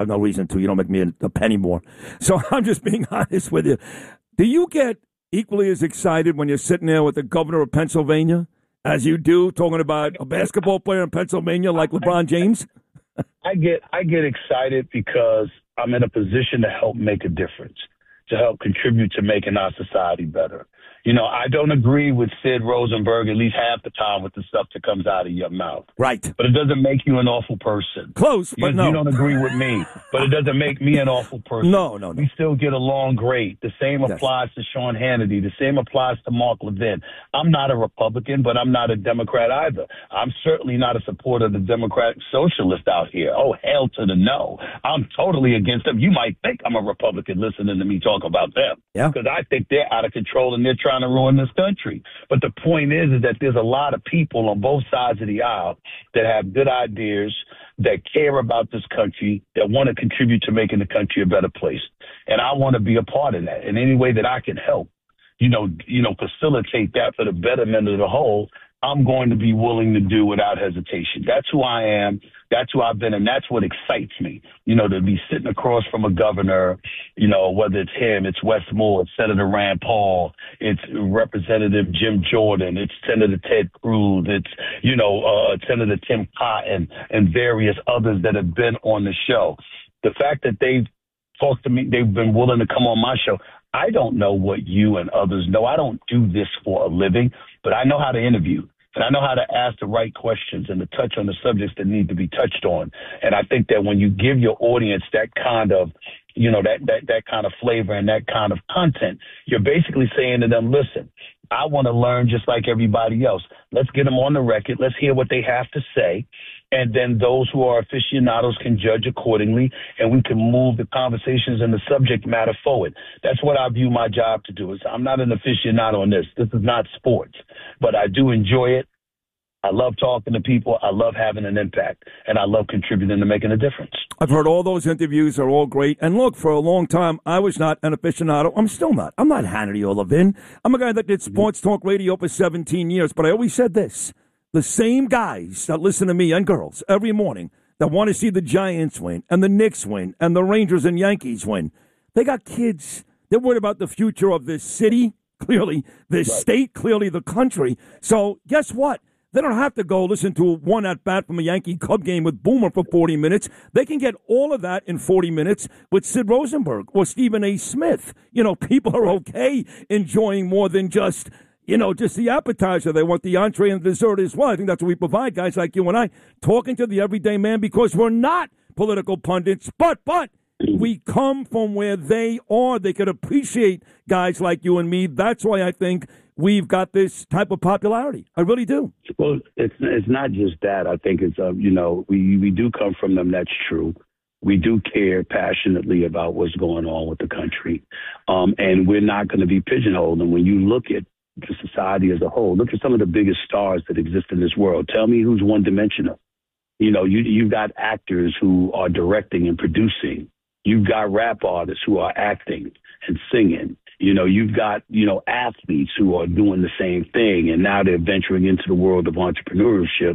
I have no reason to. You don't make me a penny more. So I'm just being honest with you. Do you get equally as excited when you're sitting there with the governor of Pennsylvania as you do talking about a basketball player in Pennsylvania like LeBron James? I get excited because I'm in a position to help make a difference, to help contribute to making our society better. You know, I don't agree with Sid Rosenberg at least half the time with the stuff that comes out of your mouth. Right. But it doesn't make you an awful person. Close, but no. You don't agree with me, but it doesn't make me an awful person. No. We still get along great. The same applies to Sean Hannity. The same applies to Mark Levin. I'm not a Republican, but I'm not a Democrat either. I'm certainly not a supporter of the Democratic Socialist out here. Oh, hell to the no. I'm totally against them. You might think I'm a Republican listening to me talk about them. Yeah. Because I think they're out of control and they're trying to ruin this country. But the point is that there's a lot of people on both sides of the aisle that have good ideas, that care about this country, that want to contribute to making the country a better place. And I want to be a part of that in any way that I can help, facilitate that for the betterment of the whole. I'm going to be willing to do without hesitation. That's who I am. That's who I've been, and that's what excites me, to be sitting across from a governor, whether it's him, it's Wes Moore, it's Senator Rand Paul, it's Representative Jim Jordan, it's Senator Ted Cruz, it's, Senator Tim Cotton, and various others that have been on the show. The fact that they've talked to me, they've been willing to come on my show. I don't know what you and others know. I don't do this for a living, but I know how to interview. And I know how to ask the right questions and to touch on the subjects that need to be touched on. And I think that when you give your audience that kind of, that kind of flavor and that kind of content, you're basically saying to them, listen, I want to learn just like everybody else. Let's get them on the record. Let's hear what they have to say. And then those who are aficionados can judge accordingly, and we can move the conversations and the subject matter forward. That's what I view my job to do. I'm not an aficionado on this. This is not sports, but I do enjoy it. I love talking to people. I love having an impact, and I love contributing to making a difference. I've heard all those interviews are all great. And look, for a long time, I was not an aficionado. I'm still not. I'm not Hannity or Levin. I'm a guy that did sports talk radio for 17 years, but I always said this. The same guys that listen to me and girls every morning that want to see the Giants win and the Knicks win and the Rangers and Yankees win, they got kids. They're worried about the future of this city, clearly this state, clearly the country. So guess what? They don't have to go listen to one at-bat from a Yankee Cub game with Boomer for 40 minutes. They can get all of that in 40 minutes with Sid Rosenberg or Stephen A. Smith. People are okay enjoying more than just the appetizer. They want the entree and the dessert as well. I think that's what we provide, guys like you and I, talking to the everyday man, because we're not political pundits, but we come from where they are. They could appreciate guys like you and me. That's why I think we've got this type of popularity. I really do. Well, it's not just that. I think it's, we do come from them. That's true. We do care passionately about what's going on with the country. And we're not going to be pigeonholed. And when you look at the society as a whole, look at some of the biggest stars that exist in this world. Tell me who's one-dimensional. You've got actors who are directing and producing. You've got rap artists who are acting and singing. You've got, athletes who are doing the same thing, and now they're venturing into the world of entrepreneurship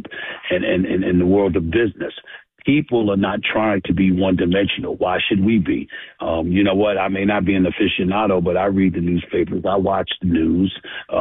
and the world of business. People are not trying to be one-dimensional. Why should we be? You know what? I may not be an aficionado, but I read the newspapers. I watch the news.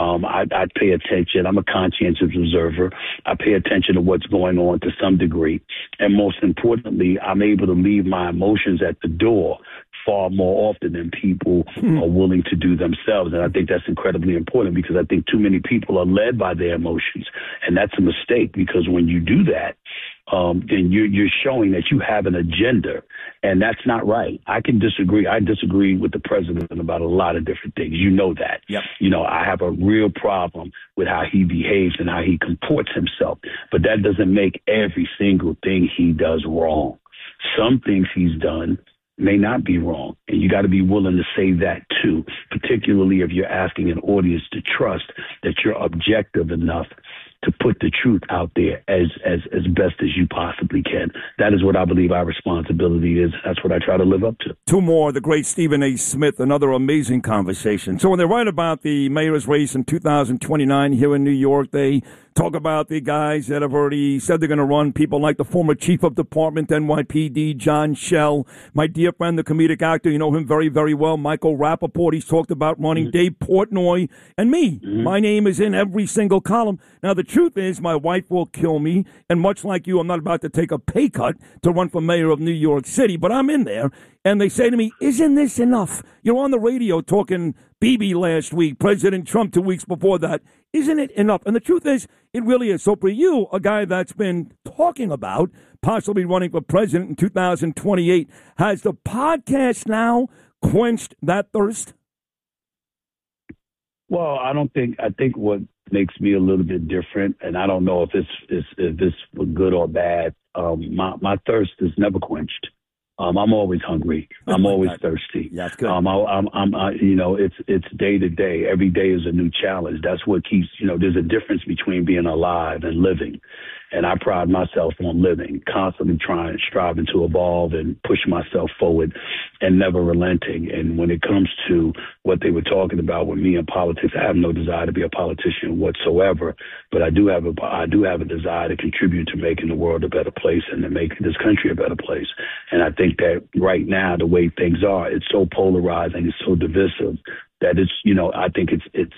I pay attention. I'm a conscientious observer. I pay attention to what's going on to some degree. And most importantly, I'm able to leave my emotions at the door far more often than people are willing to do themselves. And I think that's incredibly important, because I think too many people are led by their emotions. And that's a mistake, because when you do that, then you're showing that you have an agenda, and that's not right. I can disagree. I disagree with the president about a lot of different things. You know that. Yep. I have a real problem with how he behaves and how he comports himself, but that doesn't make every single thing he does wrong. Some things he's done may not be wrong, and you got to be willing to say that too, particularly if you're asking an audience to trust that you're objective enough to put the truth out there as best as you possibly can. That is what I believe our responsibility is. That's what I try to live up to. Two more, the great Stephen A. Smith, another amazing conversation. So when they write about the mayor's race in 2029 here in New York, they Talk about the guys that have already said they're going to run, people like the former chief of department, NYPD, John Shell, my dear friend, the comedic actor, you know him very, very well, Michael Rappaport. He's talked about running, Dave Portnoy, and me. My name is in every single column. Now, the truth is my wife will kill me, and much like you, I'm not about to take a pay cut to run for mayor of New York City, but I'm in there, and they say to me, isn't this enough? You're on the radio talking Bibi last week, President Trump 2 weeks before that. Isn't it enough? And the truth is, it really is. So for you, a guy that's been talking about possibly running for president in 2028, has the podcast now quenched that thirst? Well, I think what makes me a little bit different, and I don't know if this was good or bad, my thirst is never quenched. I'm always hungry. I'm always thirsty. Yeah, that's good. It's day to day. Every day is a new challenge. That's what keeps, there's a difference between being alive and living. And I pride myself on living, constantly striving to evolve and push myself forward and never relenting. And when it comes to what they were talking about with me in politics, I have no desire to be a politician whatsoever. But I do have a desire to contribute to making the world a better place and to make this country a better place. And I think that right now, the way things are, it's so polarizing, it's so divisive that it's, I think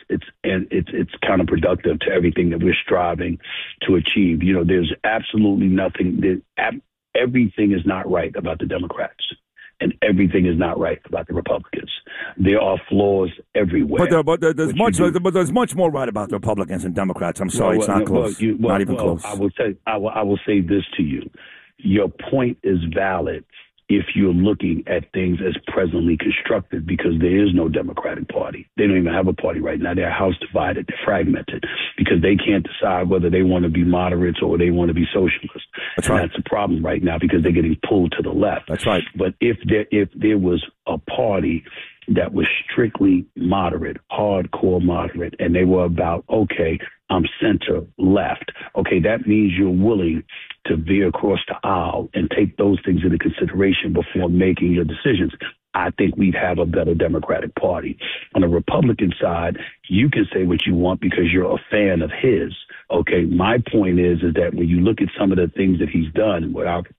it's counterproductive to everything that we're striving to achieve. There's absolutely nothing everything is not right about the Democrats. And everything is not right about the Republicans. There are flaws everywhere. But there's much more right about the Republicans and Democrats. I'm sorry, it's not close. Not even close. I will say this to you. Your point is valid if you're looking at things as presently constructed, because there is no Democratic Party. They don't even have a party right now. They're house divided, they're fragmented, because they can't decide whether they want to be moderates or they want to be socialists. That's a problem right now, because they're getting pulled to the left. That's right. But if there was a party that was strictly moderate, hardcore moderate, and they were about, okay, I'm center left. Okay, that means you're willing to veer across the aisle and take those things into consideration before making your decisions. I think we'd have a better Democratic Party. On the Republican side, you can say what you want because you're a fan of his. Okay, my point is that when you look at some of the things that he's done, what I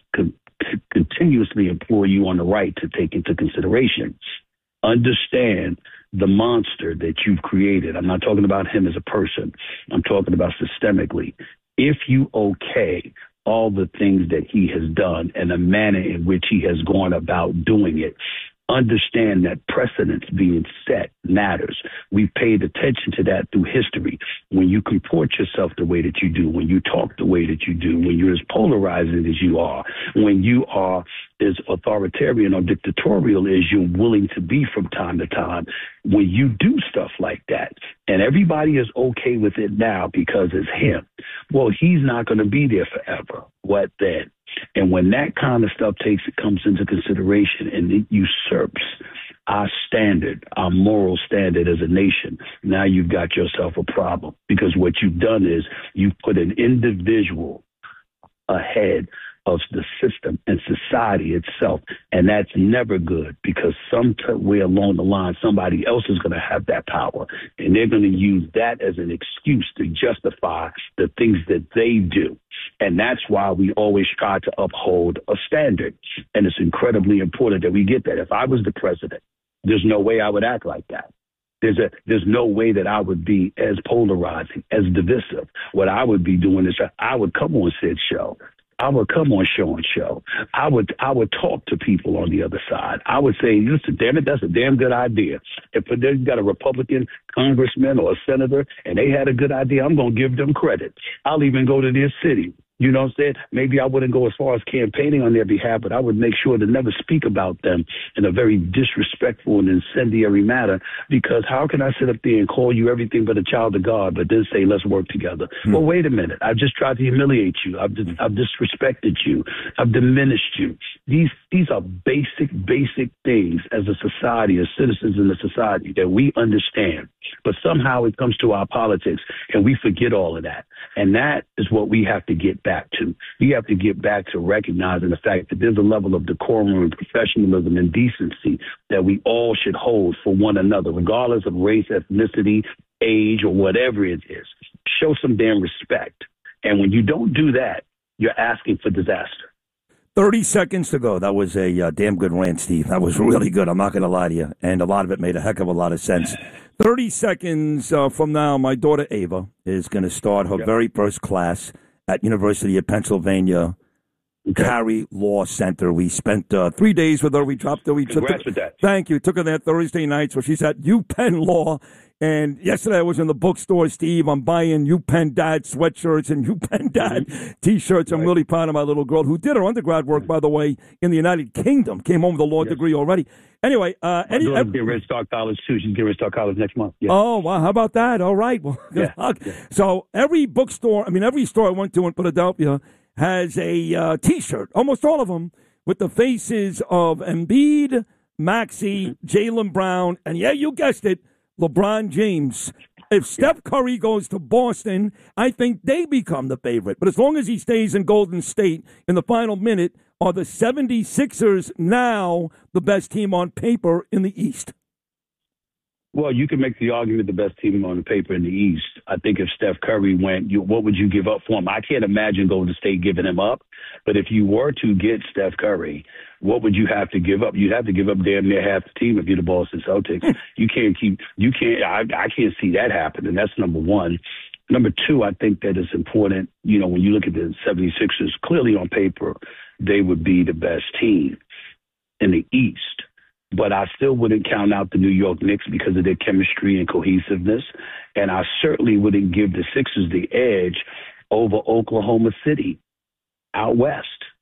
continuously implore you on the right to take into consideration, understand the monster that you've created. I'm not talking about him as a person. I'm talking about systemically. If you okay all the things that he has done and the manner in which he has gone about doing it, understand that precedence being set matters. We've paid attention to that through history. When you comport yourself the way that you do, when you talk the way that you do, when you're as polarizing as you are, when you are as authoritarian or dictatorial as you're willing to be from time to time, when you do stuff like that, and everybody is okay with it now because it's him, well, he's not going to be there forever. What then? And when that kind of stuff comes into consideration and it usurps our standard, our moral standard as a nation, now you've got yourself a problem, because what you've done is you've put an individual ahead of the system and society itself. And that's never good, because somewhere along the line, somebody else is going to have that power, and they're going to use that as an excuse to justify the things that they do. And that's why we always try to uphold a standard. And it's incredibly important that we get that. If I was the president, there's no way I would act like that. There's no way that I would be as polarizing, as divisive. What I would be doing is I would come on said show. I would come on show and show. I would talk to people on the other side. I would say, listen, damn it, that's a damn good idea. If they've got a Republican congressman or a senator and they had a good idea, I'm going to give them credit. I'll even go to their city. You know what I'm saying? Maybe I wouldn't go as far as campaigning on their behalf, but I would make sure to never speak about them in a very disrespectful and incendiary manner, because how can I sit up there and call you everything but a child of God, but then say, let's work together? Well, wait a minute. I've just tried to humiliate you. I've disrespected you. I've diminished you. These are basic things as a society, as citizens in the society, that we understand. But somehow it comes to our politics and we forget all of that. And that is what we have to get back to. We have to get back to recognizing the fact that there's a level of decorum and professionalism and decency that we all should hold for one another, regardless of race, ethnicity, age, or whatever it is. Show some damn respect. And when you don't do that, you're asking for disaster. 30 seconds to go. That was a damn good rant, Steve. That was really good. I'm not going to lie to you. And a lot of it made a heck of a lot of sense. 30 seconds from now, my daughter Ava is going to start her very first class at University of Pennsylvania, Carey Law Center. We spent 3 days with her. We dropped her. Congrats with that. Thank you. Took her there Thursday night. So she's at UPenn Law. And yesterday I was in the bookstore, Steve. I'm buying UPenn Dad sweatshirts and UPenn Dad T-shirts. I'm really proud of my little girl who did her undergrad work, by the way, in the United Kingdom. Came home with a law degree already. Anyway. My daughter's getting ready to start college, too. She's getting ready to start college next month. Yeah. Oh, wow. How about that? All right. Well, good luck. Yeah. So every bookstore, every store I went to in Philadelphia has a T-shirt, almost all of them, with the faces of Embiid, Maxey, Jaylen Brown, and you guessed it, LeBron James. If Steph Curry goes to Boston, I think they become the favorite. But as long as he stays in Golden State in the final minute, are the 76ers now the best team on paper in the East? Well, you can make the argument the best team on the paper in the East. I think if Steph Curry went, what would you give up for him? I can't imagine Golden State giving him up. But if you were to get Steph Curry, what would you have to give up? You'd have to give up damn near half the team if you're the Boston Celtics. I can't see that happening. That's number one. Number two, I think that it's important, when you look at the 76ers, clearly on paper, they would be the best team in the East. But I still wouldn't count out the New York Knicks because of their chemistry and cohesiveness. And I certainly wouldn't give the Sixers the edge over Oklahoma City out west.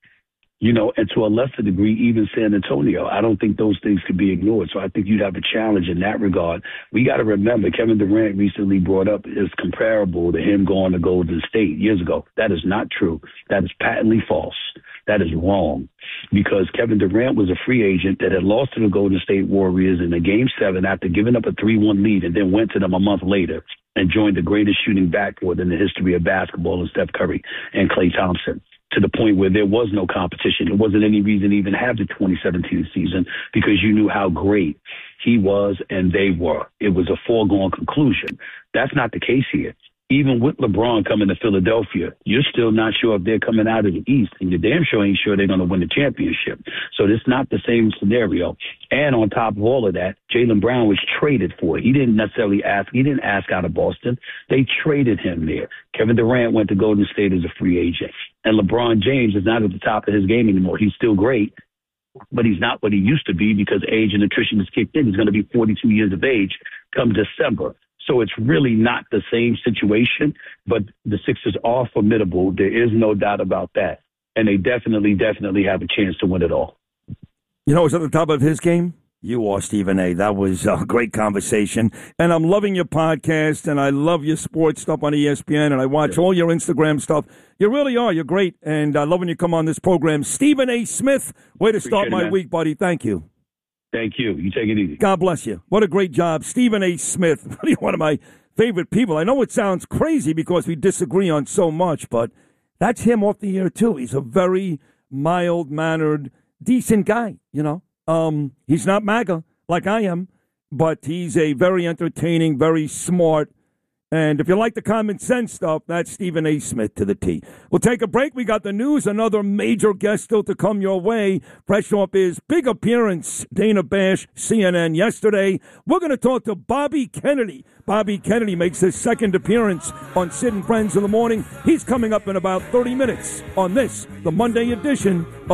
And to a lesser degree, even San Antonio. I don't think those things could be ignored. So I think you'd have a challenge in that regard. We got to remember, Kevin Durant recently brought up is comparable to him going to Golden State years ago. That is not true. That is patently false. That is wrong, because Kevin Durant was a free agent that had lost to the Golden State Warriors in the Game 7 after giving up a 3-1 lead, and then went to them a month later and joined the greatest shooting backcourt in the history of basketball in Steph Curry and Klay Thompson, to the point where there was no competition. There wasn't any reason to even have the 2017 season because you knew how great he was and they were. It was a foregone conclusion. That's not the case here. Even with LeBron coming to Philadelphia, you're still not sure if they're coming out of the East, and you're damn sure ain't sure they're going to win the championship. So it's not the same scenario. And on top of all of that, Jaylen Brown was traded for it. He didn't necessarily ask. He didn't ask out of Boston. They traded him there. Kevin Durant went to Golden State as a free agent. And LeBron James is not at the top of his game anymore. He's still great, but he's not what he used to be because age and attrition has kicked in. He's going to be 42 years of age come December. So it's really not the same situation, but the Sixers are formidable. There is no doubt about that. And they definitely have a chance to win it all. Who's at the top of his game? You are, Stephen A. That was a great conversation. And I'm loving your podcast, and I love your sports stuff on ESPN, and I watch all your Instagram stuff. You really are. You're great. And I love when you come on this program. Stephen A. Smith, way to start my week, buddy. Thank you. Thank you. You take it easy. God bless you. What a great job. Stephen A. Smith, really one of my favorite people. I know it sounds crazy because we disagree on so much, but that's him off the air, too. He's a very mild-mannered, decent guy, He's not MAGA like I am, but he's a very entertaining, very smart. And if you like the common sense stuff, that's Stephen A. Smith to the T. We'll take a break. We got the news. Another major guest still to come your way. Fresh off his big appearance, Dana Bash, CNN yesterday. We're going to talk to Bobby Kennedy. Bobby Kennedy makes his second appearance on Sid and Friends in the Morning. He's coming up in about 30 minutes on this, the Monday edition of